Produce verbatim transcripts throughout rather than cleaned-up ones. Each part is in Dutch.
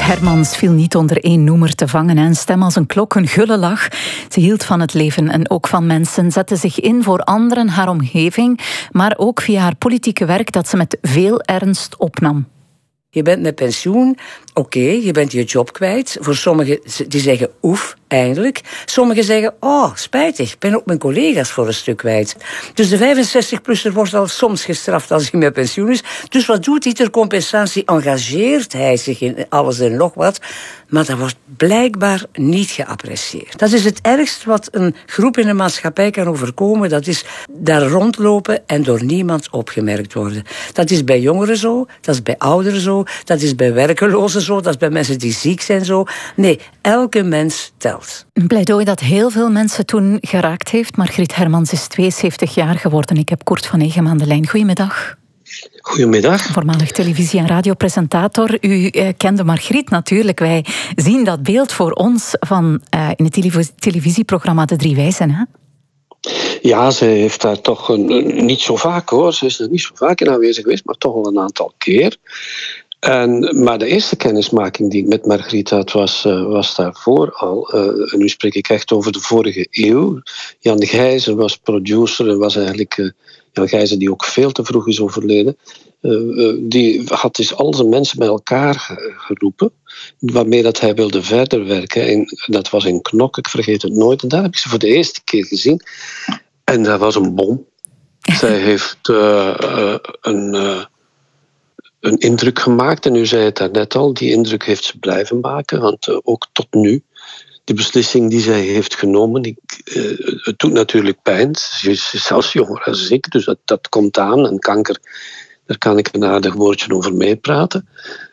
Hermans viel niet onder één noemer te vangen. Een stem als een klok, een gulle lach. Ze hield van het leven en ook van mensen. Zette zich in voor anderen, haar omgeving. Maar ook via haar politieke werk dat ze met veel ernst opnam. Je bent met pensioen, oké, okay, je bent je job kwijt. Voor sommigen die zeggen oef, eindelijk. Sommigen zeggen, oh, spijtig, ik ben ook mijn collega's voor een stuk kwijt. Dus de vijfenzestig-plusser wordt al soms gestraft als hij met pensioen is. Dus wat doet hij ter compensatie? Engageert hij zich in alles en nog wat. Maar dat wordt blijkbaar niet geapprecieerd. Dat is het ergst wat een groep in de maatschappij kan overkomen. Dat is daar rondlopen en door niemand opgemerkt worden. Dat is bij jongeren zo, dat is bij ouderen zo, dat is bij werkelozen zo, dat is bij mensen die ziek zijn zo. Nee, elke mens telt. Een pleidooi dat heel veel mensen toen geraakt heeft. Margriet Hermans is tweeënzeventig jaar geworden. Ik heb Koert van Egem aan de lijn. Goedemiddag. Goedemiddag. Voormalig televisie- en radiopresentator. U eh, kende Margriet natuurlijk. Wij zien dat beeld voor ons van uh, in het televis- televisieprogramma De Drie Wijzen, hè? Ja, ze heeft daar toch een, een, niet zo vaak hoor. Ze is er niet zo vaak in aanwezig geweest, maar toch wel een aantal keer. En, maar de eerste kennismaking die ik met Margriet had, was, uh, was daarvoor al. Uh, en nu spreek ik echt over de vorige eeuw. Jan Gijzen was producer en was eigenlijk... Uh, Jan Gijzen, die ook veel te vroeg is overleden, uh, uh, die had dus al zijn mensen bij elkaar geroepen, waarmee dat hij wilde verder werken. En dat was in Knok, ik vergeet het nooit. En daar heb ik ze voor de eerste keer gezien. En dat was een bom. Zij heeft uh, uh, een, uh, een indruk gemaakt. En u zei het daarnet al, die indruk heeft ze blijven maken. Want uh, ook tot nu, de beslissing die zij heeft genomen, ik, uh, het doet natuurlijk pijn. Ze is zelfs jonger als ik, dus dat, dat komt aan. En kanker, daar kan ik een aardig woordje over meepraten.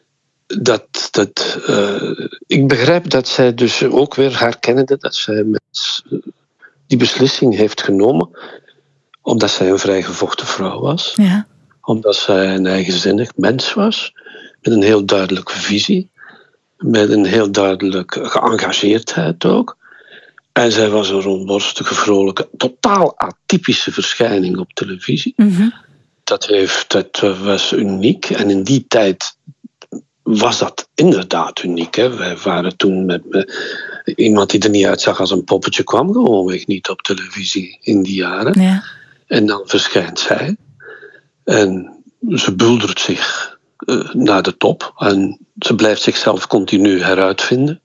Dat, dat, uh, ik begrijp dat zij dus ook weer herkende dat zij met die beslissing heeft genomen, omdat zij een vrijgevochten vrouw was. Ja. Omdat zij een eigenzinnig mens was, met een heel duidelijke visie. Met een heel duidelijke geëngageerdheid ook. En zij was een rondborstige, vrolijke, totaal atypische verschijning op televisie. Mm-hmm. Dat, heeft, dat was uniek. En in die tijd was dat inderdaad uniek. Hè. Wij waren toen met, met iemand die er niet uitzag als een poppetje, kwam gewoonweg niet op televisie in die jaren. Ja. En dan verschijnt zij. En ze buldert zich uh, naar de top. En ze blijft zichzelf continu heruitvinden.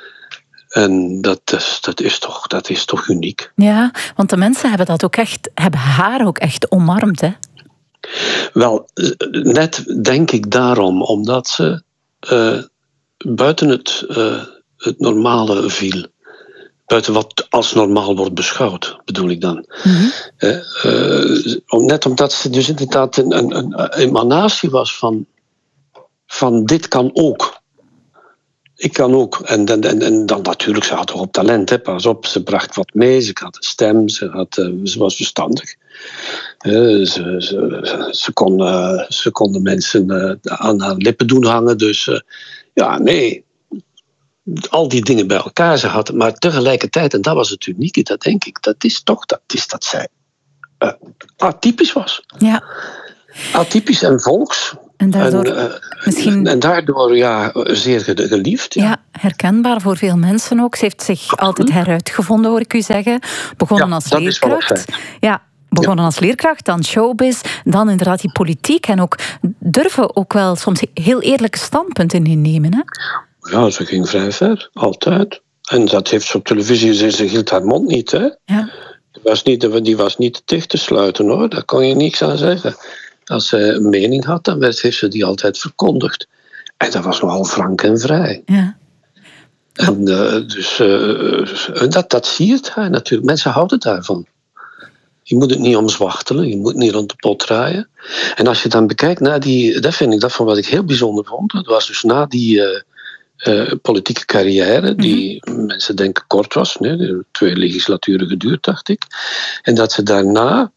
En dat is, dat is, toch, dat is toch uniek. Ja, want de mensen hebben dat ook echt, hebben haar ook echt omarmd, hè? Wel, net denk ik daarom, omdat ze uh, buiten het, uh, het normale viel. Buiten wat als normaal wordt beschouwd, bedoel ik dan. Mm-hmm. Uh, uh, net omdat ze dus inderdaad een, een, een emanatie was van, van dit kan ook. Ik kan ook. En, en, en, en dan natuurlijk, ze had toch op talent, hè, pas op. Ze bracht wat mee, ze had een stem, ze, had, uh, ze was verstandig. Uh, ze, ze, ze, kon, uh, ze kon de mensen uh, aan haar lippen doen hangen. Dus uh, ja, nee. Al die dingen bij elkaar, ze had. Maar tegelijkertijd, en dat was het unieke, dat denk ik, dat is toch dat, is dat zij uh, atypisch was. Ja. Atypisch en volks. En daardoor, en, uh, misschien... en daardoor ja, zeer geliefd. Ja. ja, herkenbaar voor veel mensen ook. Ze heeft zich Absoluut. altijd heruitgevonden, hoor ik u zeggen. Begonnen ja, als dat leerkracht. Is wel ja, begonnen ja. als leerkracht, dan showbiz, dan inderdaad die politiek. En ook durven ook wel soms heel eerlijke standpunten innemen. Hè? Ja, ze ging vrij ver, altijd. En dat heeft ze op televisie, ze, ze hield haar mond niet. Hè? Ja. Die, was niet die was niet dicht te sluiten, hoor. Daar kon je niks aan zeggen. Als zij een mening had, dan werd, heeft ze die altijd verkondigd. En dat was nogal frank en vrij. Ja. En uh, dus uh, dat, dat siert haar natuurlijk. Mensen houden daarvan. Je moet het niet omzwachtelen, je moet niet rond de pot draaien. En als je dan bekijkt naar die, dat vind ik dat van wat ik heel bijzonder vond. Dat was dus na die uh, uh, politieke carrière, die mm-hmm. mensen denken kort was, nee, twee legislaturen geduurd, dacht ik. En dat ze daarna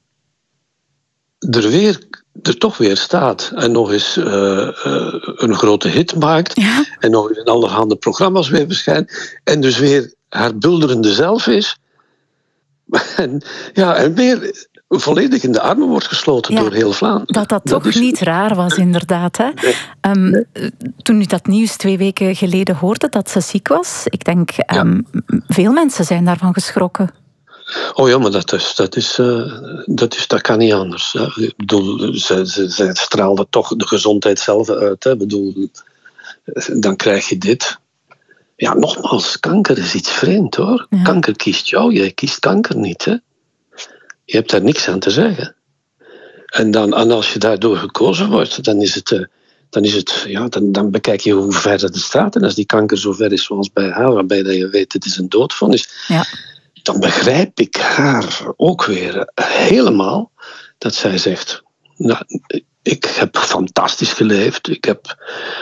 er weer er toch weer staat en nog eens uh, uh, een grote hit maakt ja. en nog eens in allerhande programma's weer verschijnt en dus weer haar bulderende zelf is. En, ja, en weer volledig in de armen wordt gesloten ja, door heel Vlaanderen. Dat dat, dat toch is... niet raar was, inderdaad. Hè? Nee. Um, nee. Toen u dat nieuws twee weken geleden hoorde dat ze ziek was, ik denk, um, ja. veel mensen zijn daarvan geschrokken. Oh ja, maar dat, is, dat, is, uh, dat, is, dat kan niet anders. Hè. Ik bedoel, ze, ze, ze straalde toch de gezondheid zelf uit. Hè. Ik bedoel, dan krijg je dit. Ja, nogmaals, kanker is iets vreemd, hoor. Ja. Kanker kiest jou, jij kiest kanker niet, hè. Je hebt daar niks aan te zeggen. En, dan, en als je daardoor gekozen wordt, dan is het... Uh, dan, is het ja, dan, dan bekijk je hoe ver het staat. En als die kanker zo ver is zoals bij haar, waarbij dat je weet het is een doodvonnis... Ja. Dan begrijp ik haar ook weer helemaal. Dat zij zegt, nou, ik heb fantastisch geleefd. Ik heb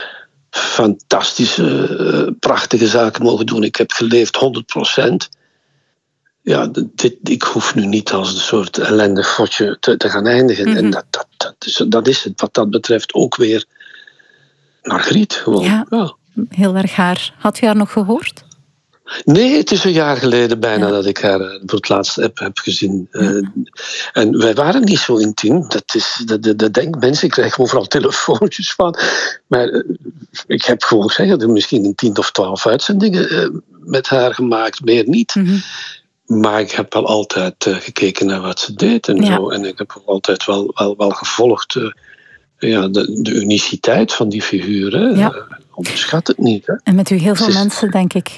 fantastische, prachtige zaken mogen doen. Ik heb geleefd honderd procent. Ja, dit, ik hoef nu niet als een soort ellendig fotje te, te gaan eindigen. Mm-hmm. En dat, dat, dat, is, dat is het wat dat betreft ook weer Margriet. Gewoon. Ja, ja. Heel erg haar. Had u haar nog gehoord? Nee, het is een jaar geleden bijna ja. dat ik haar voor het laatst heb, heb gezien. Ja. Uh, en wij waren niet zo intiem. Dat is, dat, dat, dat denk mensen, ik krijg overal telefoontjes van. Maar uh, ik heb gewoon gezegd, misschien een tien of twaalf uitzendingen uh, met haar gemaakt, meer niet. Mm-hmm. Maar ik heb wel altijd uh, gekeken naar wat ze deed en ja. zo. En ik heb altijd wel, wel, wel gevolgd uh, ja, de, de uniciteit van die figuur. Ja. Uh, onderschat het niet. Hè. En met u heel veel is... mensen, denk ik.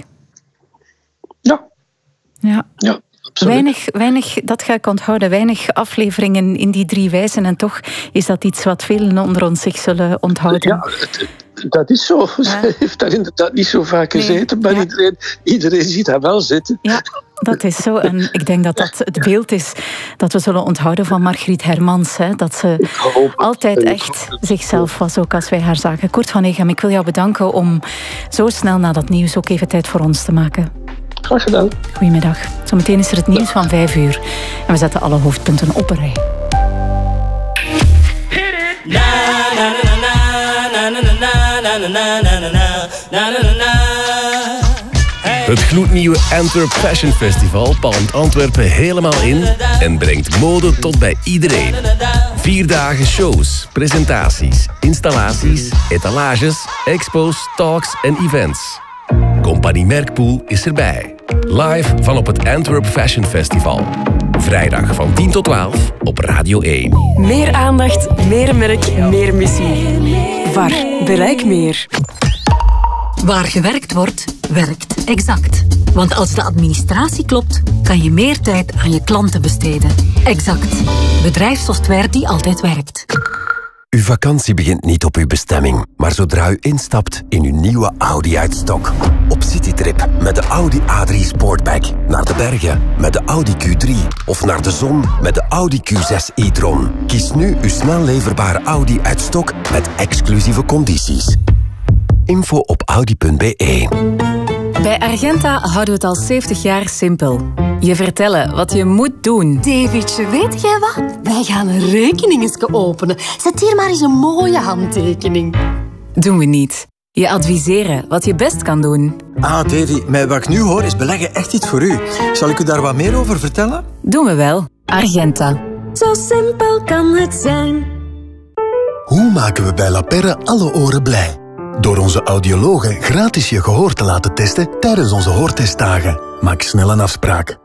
Ja. Ja. ja weinig, weinig, dat ga ik onthouden. Weinig afleveringen in die drie wijzen. En toch is dat iets wat velen onder ons zich zullen onthouden. Ja, dat is zo. Ja. Ze heeft daar inderdaad niet zo vaak gezeten. Nee. Maar ja. iedereen, iedereen ziet haar wel zitten. Ja, dat is zo. En ik denk dat dat het beeld is dat we zullen onthouden van Margriet Hermans. Hè? Dat ze altijd echt zichzelf was, ook als wij haar zagen. Koert van Eghem, ik wil jou bedanken om zo snel na dat nieuws ook even tijd voor ons te maken. Graag gedaan. Goedemiddag. Zometeen is er het nieuws van vijf uur. En we zetten alle hoofdpunten op een rij. Het gloednieuwe Antwerp Fashion Festival palmt Antwerpen helemaal in en brengt mode tot bij iedereen. Vier dagen shows, presentaties, installaties, etalages, expos, talks en events. Compagnie Merkpoel is erbij. Live van op het Antwerp Fashion Festival. Vrijdag van tien tot twaalf op Radio één. Meer aandacht, meer merk, meer missie. V A R, bereik meer. Waar gewerkt wordt, werkt Exact. Want als de administratie klopt, kan je meer tijd aan je klanten besteden. Exact. Bedrijfssoftware die altijd werkt. Uw vakantie begint niet op uw bestemming, maar zodra u instapt in uw nieuwe Audi uit stok. Op citytrip met de Audi A drie Sportback. Naar de bergen met de Audi Q drie. Of naar de zon met de Audi Q zes e-tron. Kies nu uw snel leverbare Audi uit stok met exclusieve condities. Info op audi punt b e. Bij Argenta houden we het al zeventig jaar simpel. Je vertellen wat je moet doen. Davidje, weet jij wat? Wij gaan een rekening eens openen. Zet hier maar eens een mooie handtekening. Doen we niet. Je adviseren wat je best kan doen. Ah, Davy, met wat ik nu hoor is beleggen echt iets voor u. Zal ik u daar wat meer over vertellen? Doen we wel. Argenta. Zo simpel kan het zijn. Hoe maken we bij La Perre alle oren blij? Door onze audiologen gratis je gehoor te laten testen tijdens onze hoortestdagen. Maak snel een afspraak.